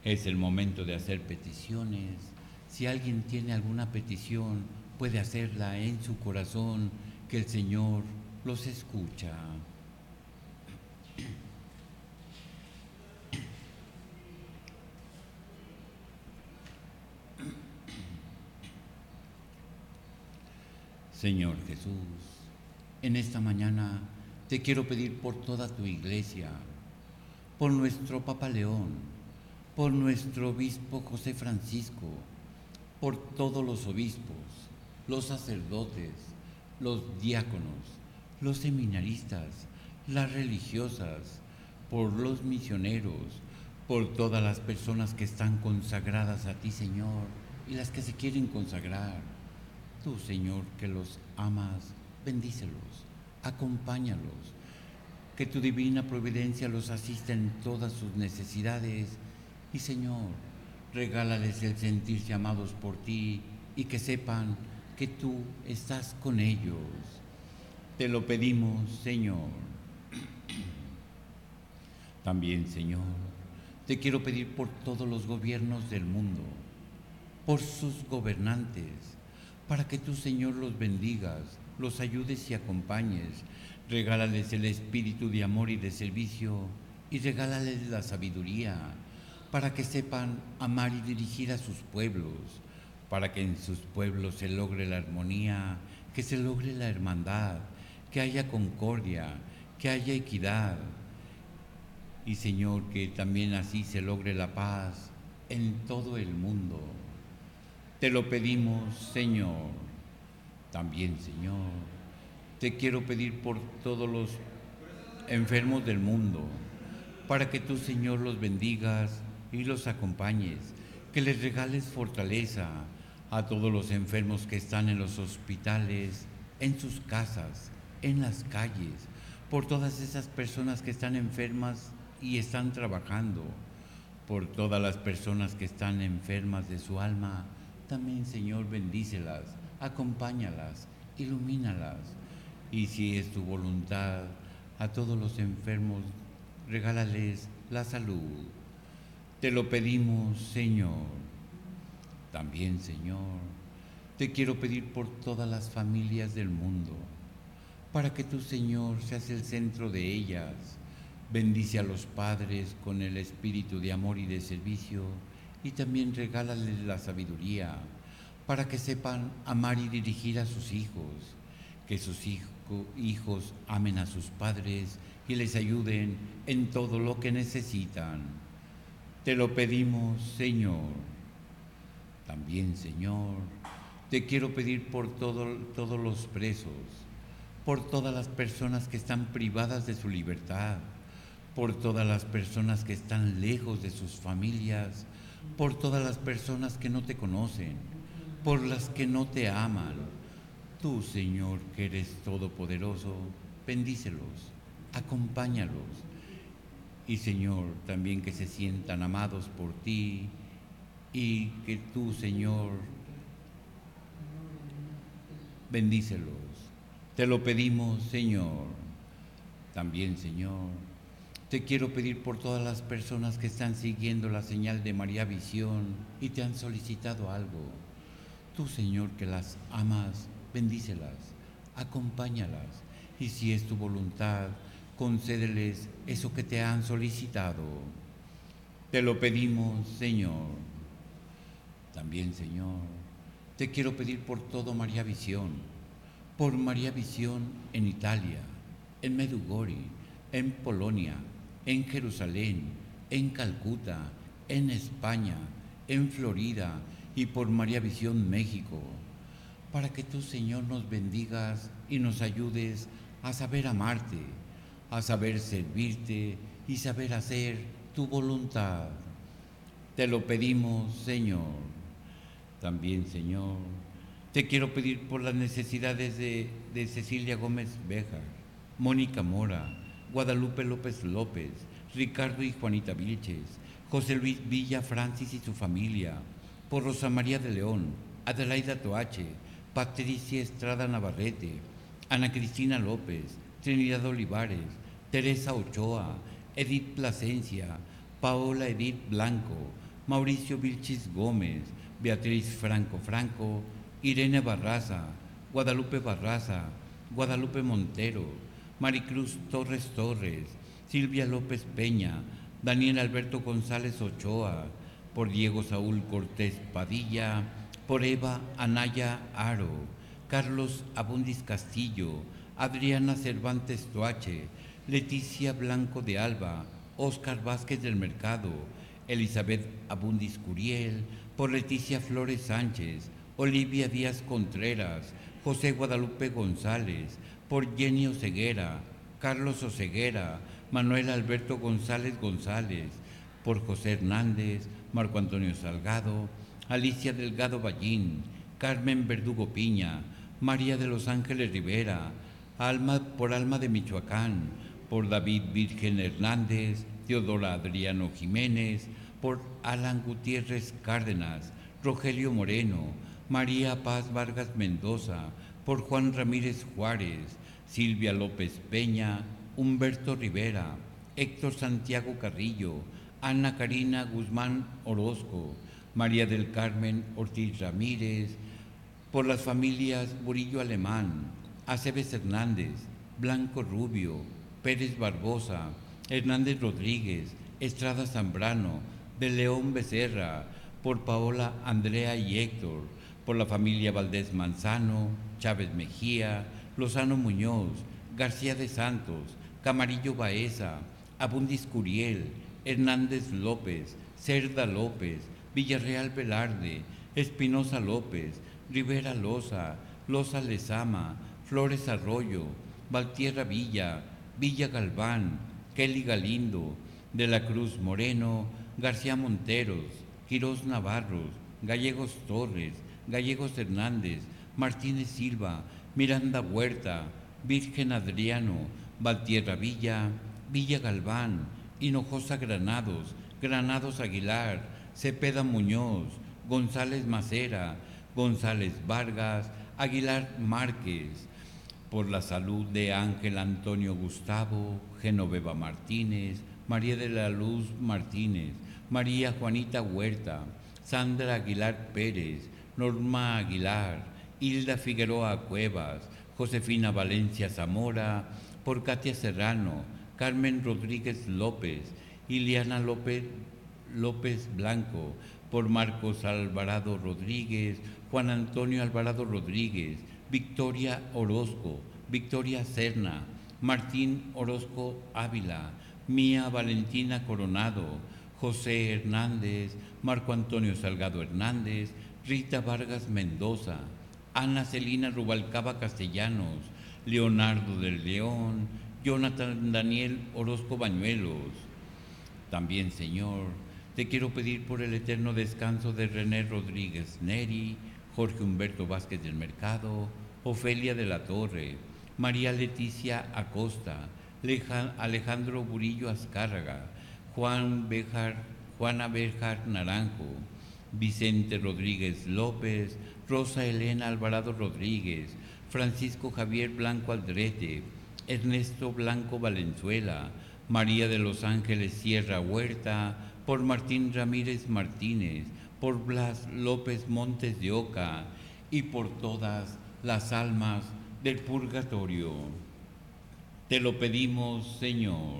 Es el momento de hacer peticiones. Si alguien tiene alguna petición, puede hacerla en su corazón, que el Señor los escucha. Señor Jesús, en esta mañana te quiero pedir por toda tu iglesia, por nuestro Papa León, por nuestro obispo José Francisco, por todos los obispos, los sacerdotes, los diáconos, los seminaristas, las religiosas, por los misioneros, por todas las personas que están consagradas a ti, Señor, y las que se quieren consagrar. Tú, Señor, que los amas, bendícelos, acompáñalos, que tu divina providencia los asista en todas sus necesidades y, Señor, regálales el sentirse amados por ti y que sepan que tú estás con ellos. Te lo pedimos, Señor. También, Señor, te quiero pedir por todos los gobiernos del mundo, por sus gobernantes, para que tú, Señor, los bendigas, los ayudes y acompañes. Regálales el espíritu de amor y de servicio y regálales la sabiduría para que sepan amar y dirigir a sus pueblos, para que en sus pueblos se logre la armonía, que se logre la hermandad, que haya concordia, que haya equidad. Y, Señor, que también así se logre la paz en todo el mundo. Te lo pedimos, Señor. También, Señor, te quiero pedir por todos los enfermos del mundo, para que tú, Señor, los bendigas y los acompañes, que les regales fortaleza a todos los enfermos que están en los hospitales, en sus casas, en las calles, por todas esas personas que están enfermas y están trabajando, por todas las personas que están enfermas de su alma. También, Señor, bendícelas, acompáñalas, ilumínalas. Y si es tu voluntad, a todos los enfermos, regálales la salud. Te lo pedimos, Señor. También, Señor, te quiero pedir por todas las familias del mundo, para que tú, Señor, seas el centro de ellas. Bendice a los padres con el espíritu de amor y de servicio, y también regálales la sabiduría para que sepan amar y dirigir a sus hijos, que sus hijos amen a sus padres y les ayuden en todo lo que necesitan. Te lo pedimos, Señor. También, Señor, te quiero pedir por todos los presos, por todas las personas que están privadas de su libertad, por todas las personas que están lejos de sus familias, por todas las personas que no te conocen, por las que no te aman. Tú, Señor, que eres todopoderoso, bendícelos, acompáñalos. Y, Señor, también que se sientan amados por ti y que tú, Señor, bendícelos. Te lo pedimos, Señor. También, Señor, te quiero pedir por todas las personas que están siguiendo la señal de María Visión y te han solicitado algo. Tú, Señor, que las amas, bendícelas, acompáñalas, y si es tu voluntad, concédeles eso que te han solicitado. Te lo pedimos, Señor. También, Señor, te quiero pedir por todo María Visión, por María Visión en Italia, en Medjugorje, en Polonia, en Jerusalén, en Calcuta, en España, en Florida y por María Visión México, para que tú, Señor, nos bendigas y nos ayudes a saber amarte, a saber servirte y saber hacer tu voluntad. Te lo pedimos, Señor. También, Señor, te quiero pedir por las necesidades de Cecilia Gómez Béjar, Mónica Mora, Guadalupe López López, Ricardo y Juanita Vilches, José Luis Villa Francis y su familia, por Rosa María de León, Adelaida Toache, Patricia Estrada Navarrete, Ana Cristina López, Trinidad Olivares, Teresa Ochoa, Edith Plasencia, Paola Edith Blanco, Mauricio Vilchis Gómez, Beatriz Franco Franco, Irene Barraza, Guadalupe Barraza, Guadalupe Montero, Maricruz Torres Torres, Silvia López Peña, Daniel Alberto González Ochoa, por Diego Saúl Cortés Padilla, por Eva Anaya Aro, Carlos Abundis Castillo, Adriana Cervantes Toache, Leticia Blanco de Alba, Óscar Vázquez del Mercado, Elizabeth Abundis Curiel, por Leticia Flores Sánchez, Olivia Díaz Contreras, José Guadalupe González, por Jenny Oseguera, Carlos Oseguera, Manuel Alberto González González, por José Hernández, Marco Antonio Salgado, Alicia Delgado Ballín, Carmen Verdugo Piña, María de los Ángeles Rivera, por Alma de Michoacán, por David Virgen Hernández, Teodora Adriano Jiménez, por Alan Gutiérrez Cárdenas, Rogelio Moreno, María Paz Vargas Mendoza, por Juan Ramírez Juárez, Silvia López Peña, Humberto Rivera, Héctor Santiago Carrillo, Ana Karina Guzmán Orozco, María del Carmen Ortiz Ramírez, por las familias Murillo Alemán, Aceves Hernández, Blanco Rubio, Pérez Barbosa, Hernández Rodríguez, Estrada Zambrano, de León Becerra, por Paola, Andrea y Héctor, por la familia Valdés Manzano, Chávez Mejía, Lozano Muñoz, García de Santos, Camarillo Baeza, Abundis Curiel, Hernández López, Cerda López, Villarreal Velarde, Espinosa López, Rivera Loza, Loza Lezama, Flores Arroyo, Valtierra Villa, Villa Galván, Kelly Galindo, de la Cruz Moreno, García Monteros, Quirós Navarros, Gallegos Torres, Gallegos Hernández, Martínez Silva, Miranda Huerta, Virgen Adriano, Valtierra Villa, Villa Galván, Hinojosa Granados, Granados Aguilar, Cepeda Muñoz, González Macera, González Vargas, Aguilar Márquez, por la salud de Ángel Antonio Gustavo, Genoveva Martínez, María de la Luz Martínez, María Juanita Huerta, Sandra Aguilar Pérez, Norma Aguilar, Hilda Figueroa Cuevas, Josefina Valencia Zamora, por Katia Serrano, Carmen Rodríguez López, Iliana López Blanco, por Marcos Alvarado Rodríguez, Juan Antonio Alvarado Rodríguez, Victoria Orozco, Victoria Serna, Martín Orozco Ávila, Mía Valentina Coronado, José Hernández, Marco Antonio Salgado Hernández, Rita Vargas Mendoza, Ana Celina Rubalcaba Castellanos, Leonardo del León, Jonathan Daniel Orozco Bañuelos. También, Señor, te quiero pedir por el eterno descanso de René Rodríguez Neri, Jorge Humberto Vázquez del Mercado, Ofelia de la Torre, María Leticia Acosta, Alejandro Burillo Azcárraga, Juana Béjar Naranjo, Vicente Rodríguez López, Rosa Elena Alvarado Rodríguez, Francisco Javier Blanco Aldrete, Ernesto Blanco Valenzuela, María de los Ángeles Sierra Huerta, por Martín Ramírez Martínez, por Blas López Montes de Oca y por todas las almas del purgatorio. Te lo pedimos, Señor.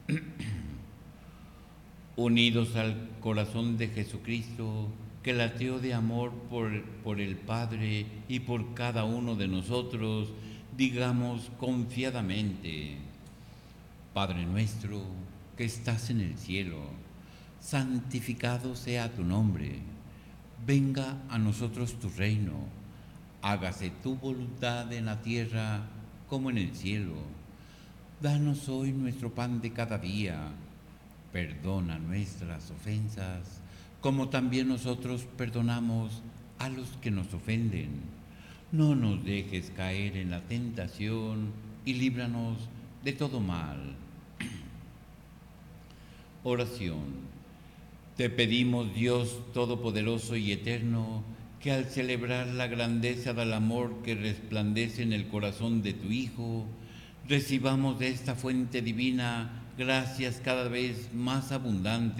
Unidos al corazón de Jesucristo, que lateó de amor por el Padre y por cada uno de nosotros, digamos confiadamente: Padre nuestro que estás en el cielo, santificado sea tu nombre. Venga a nosotros tu reino. Hágase tu voluntad en la tierra como en el cielo. Danos hoy nuestro pan de cada día. Perdona nuestras ofensas, como también nosotros perdonamos a los que nos ofenden. No nos dejes caer en la tentación y líbranos de todo mal. Oración. Te pedimos, Dios Todopoderoso y Eterno, que al celebrar la grandeza del amor que resplandece en el corazón de tu Hijo, recibamos de esta fuente divina gracias cada vez más abundantes